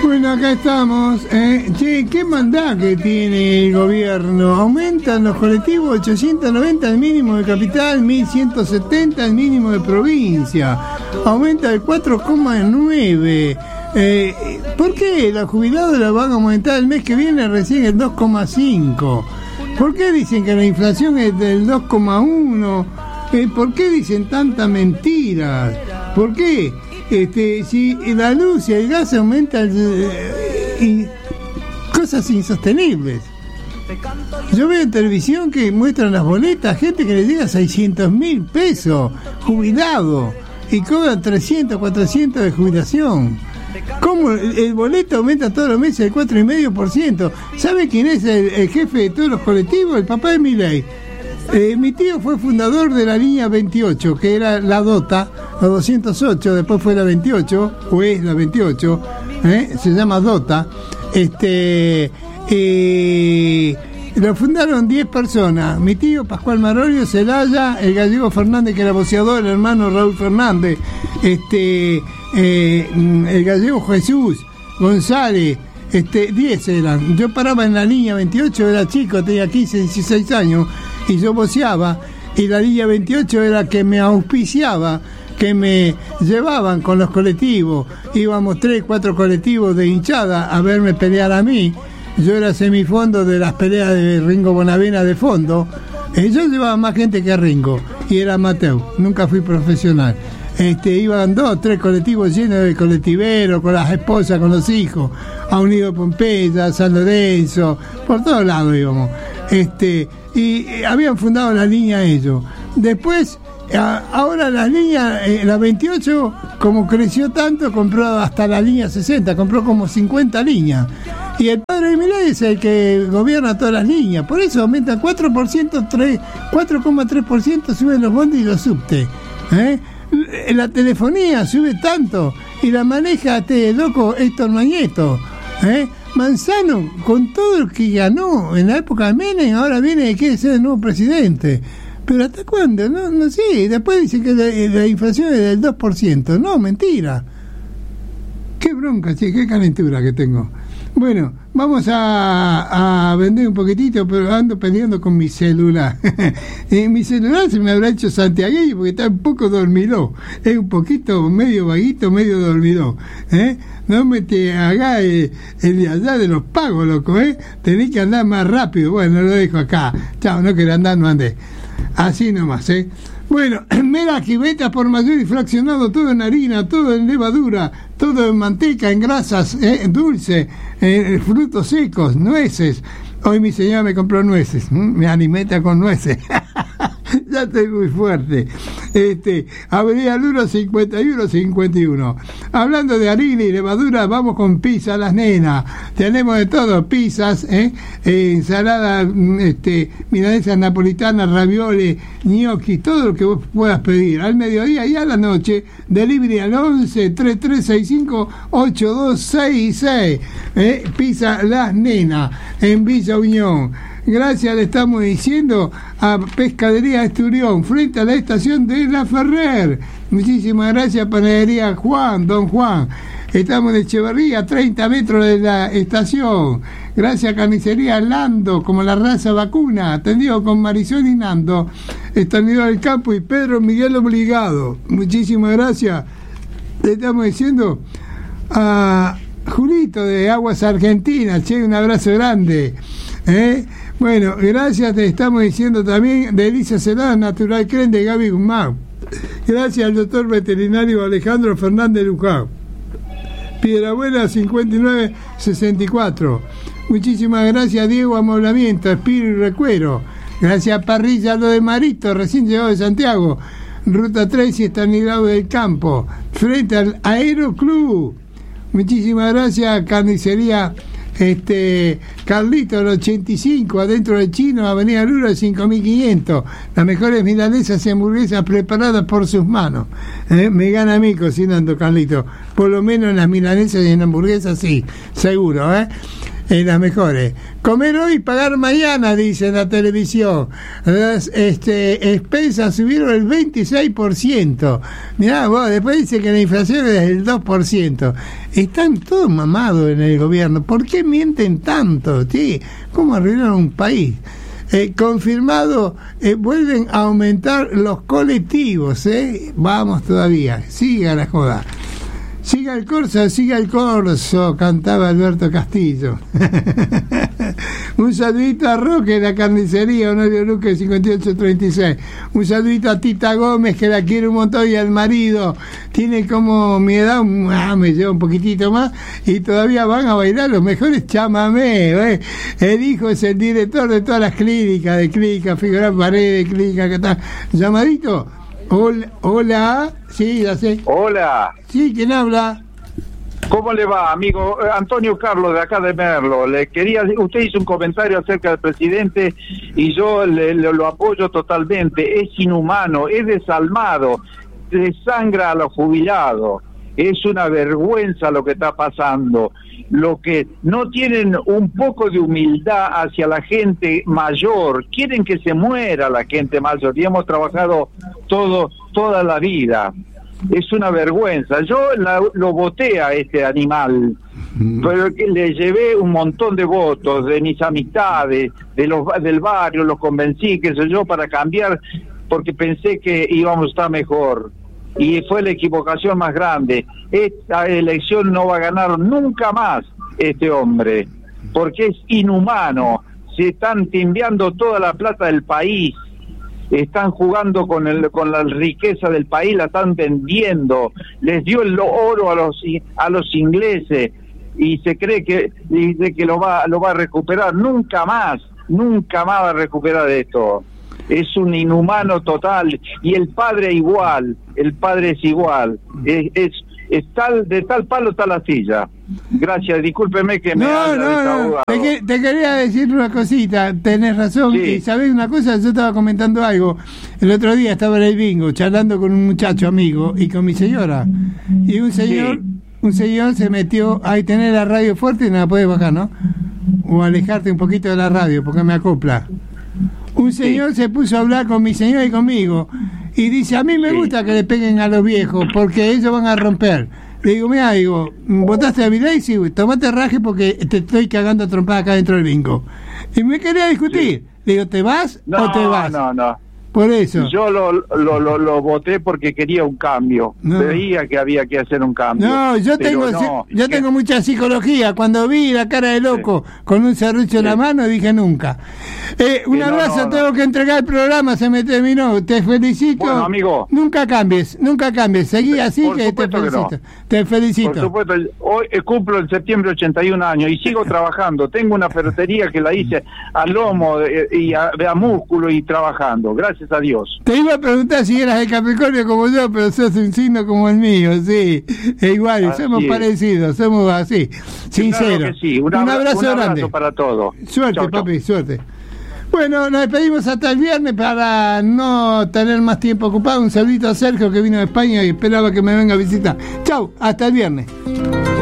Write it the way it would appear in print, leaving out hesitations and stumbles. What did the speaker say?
Bueno, acá estamos. Che, ¿qué maldad que tiene el gobierno? Aumentan los colectivos 890 el mínimo de capital, 1170 el mínimo de provincia. Aumenta el 4,9. ¿Por qué los jubilados la van a aumentar el mes que viene recién el 2,5? ¿Por qué dicen que la inflación es del 2,1? ¿Por qué dicen tantas mentiras? ¿Por qué? Si la luz y el gas aumentan cosas insostenibles. Yo veo en televisión que muestran las boletas, gente que le llega a 600.000 pesos, jubilado, y cobran 300, 400 de jubilación. ¿Cómo el boleto aumenta todos los meses el 4,5%? ¿Sabe quién es el jefe de todos los colectivos? El papá de Milei. Mi tío fue fundador de la línea 28, que era la DOTA, la 208, después fue la 28, o es la 28, se llama DOTA. Lo fundaron 10 personas: mi tío Pascual Marolio, Celaya, el gallego Fernández, que era boxeador, el hermano Raúl Fernández, el gallego Jesús González, 10 eran. Yo paraba en la línea 28, era chico, tenía 15, 16 años, y yo boxeaba, y la línea 28 era que me auspiciaba, que me llevaban con los colectivos. Íbamos 3, 4 colectivos de hinchada a verme pelear a mí. Yo era semifondo de las peleas de Ringo Bonavena de fondo. Yo llevaba más gente que Ringo, y era amateur, nunca fui profesional. Iban 2, 3 colectivos llenos de colectiveros, con las esposas, con los hijos, a Unido Pompeya, San Lorenzo, por todos lados íbamos. Y habían fundado la línea ellos. Después, ahora la línea, la 28, como creció tanto, compró hasta la línea 60, compró como 50 líneas. Y el padre de Milei es el que gobierna todas las líneas. Por eso aumenta 4,3% suben los bondis y los subtes. La telefonía sube tanto y la maneja este loco Héctor Mañeto. Manzano, con todo lo que ganó en la época de Menem, ahora viene y quiere ser el nuevo presidente. Pero ¿hasta cuándo? No sé. Después dice que la inflación es del 2%. No, mentira. Qué bronca, che, qué calentura que tengo. Bueno, vamos a vender un poquitito, pero ando peleando con mi celular. Mi celular se me habrá hecho santiagueño porque está un poco dormido. Es un poquito medio vaguito, medio dormido. No me te hagas el de allá de los pagos, loco, Tenés que andar más rápido. Bueno, lo dejo acá. Chao, no querés andar, no andé. Así nomás, Bueno, mera jibeta por mayor y fraccionado, todo en harina, todo en levadura, todo en manteca, en grasas, dulce, frutos secos, nueces. Hoy mi señora me compró nueces, me alimenta con nueces. Ya estoy muy fuerte. Avenida Luro 51. Hablando de harina y levadura, vamos con pizza las nenas. Tenemos de todo: pizzas, ensalada, milanesas napolitanas, ravioles, gnocchi, todo lo que vos puedas pedir. Al mediodía y a la noche, delivery al 11-3365-8266. Pizza las nenas en Villa Unión. Gracias le estamos diciendo a Pescadería Esturión, frente a la estación de La Ferrer. Muchísimas gracias, Panadería Don Juan. Estamos en Echeverría, 30 metros de la estación. Gracias, Carnicería Lando, como la raza vacuna, atendido con Marisol y Nando, Estanidor del Campo y Pedro Miguel Obligado. Muchísimas gracias. Le estamos diciendo a Julito de Aguas Argentinas, che, un abrazo grande. Bueno, gracias, te estamos diciendo también de Elisa Celada, Natural Creen de Gaby Guzmán. Gracias al doctor veterinario Alejandro Fernández Luján. Piedrabuena 5964. Muchísimas gracias, Diego Amoblamiento, Espíritu y Recuero. Gracias, Parrilla Lo de Marito, recién llegado de Santiago. Ruta 3 y Estanislao del Campo, frente al Aeroclub. Muchísimas gracias, Carnicería Carlito, el 85, adentro del Chino, Avenida Lura, 5500. Las mejores milanesas y hamburguesas preparadas por sus manos. Me gana a mí cocinando, Carlito. Por lo menos en las milanesas y en hamburguesas, sí, seguro. en las mejores. Comer hoy, pagar mañana, dice en la televisión. Las expensas subieron el 26%. Mirá vos, después dice que la inflación es del 2%. Están todos mamados en el gobierno. ¿Por qué mienten tanto? ¿Sí? ¿Cómo arruinaron un país? Confirmado, vuelven a aumentar los colectivos, vamos todavía, siga la joda. Siga el corso, cantaba Alberto Castillo. Un saludito a Roque de la carnicería, Honorio Luque 5836. Un saludito a Tita Gómez, que la quiere un montón, y al marido. Tiene como mi edad, me lleva un poquitito más, y todavía van a bailar los mejores chamamé. El hijo es el director de todas las clínicas, de Clínica Figueroa Paredes, Clínica que está. Llamadito. Hola, sí, ya sé. Hola. Sí, ¿quién habla? ¿Cómo le va, amigo? Antonio Carlos, de acá de Merlo. Usted hizo un comentario acerca del presidente y yo lo apoyo totalmente. Es inhumano, es desalmado, desangra a los jubilados. Es una vergüenza lo que está pasando. Lo que no tienen un poco de humildad hacia la gente mayor, quieren que se muera la gente mayor, y hemos trabajado toda la vida. Es una vergüenza. Yo lo voté a este animal, pero le llevé un montón de votos de mis amistades, del barrio, los convencí, qué sé yo, para cambiar, porque pensé que íbamos a estar mejor. Y fue la equivocación más grande. Esta elección no va a ganar nunca más este hombre, porque es inhumano. Se están timbiando toda la plata del país, están jugando con la riqueza del país, la están vendiendo. Les dio el oro a los ingleses y se cree que lo va a recuperar. Nunca más va a recuperar esto. Es un inhumano total. Y el padre igual, el padre es igual. De tal palo está la silla. Gracias, discúlpeme que me haya desahogado. Te quería decir una cosita, tenés razón. Sí. Y sabés una cosa, yo estaba comentando algo. El otro día estaba en el bingo, charlando con un muchacho amigo y con mi señora. Y un señor se metió, ahí tenés la radio fuerte y no la podés bajar, ¿no? O alejarte un poquito de la radio, porque me acopla. Un señor se puso a hablar con mi señora y conmigo y dice, a mí me gusta que le peguen a los viejos porque ellos van a romper. Le digo, mira, ¿votaste a Milei? Sí, tomate raje porque te estoy cagando a trompada acá dentro del bingo. Y me quería discutir. Le digo, ¿te vas o te vas? No. Por eso. Yo lo voté porque quería un cambio. Veía que había que hacer un cambio. No, yo tengo mucha psicología. Cuando vi la cara de loco con un serrucho en la mano, dije nunca. Un abrazo, tengo que entregar el programa, se me terminó. Te felicito. Bueno, amigo. Nunca cambies. Seguí así, que te felicito. No. Te felicito. Por supuesto, hoy cumplo en septiembre 81 años y sigo trabajando. Tengo una ferretería que la hice a lomo y a músculo y trabajando. Gracias a Dios. Te iba a preguntar si eras de Capricornio como yo, pero sos un signo como el mío, sí. Es igual, somos parecidos, somos así, sinceros. Claro que sí. Un abrazo grande para todos. Suerte, chau, papi, suerte. Bueno, nos despedimos hasta el viernes para no tener más tiempo ocupado. Un saludito a Sergio, que vino de España y esperaba que me venga a visitar. Chau, hasta el viernes.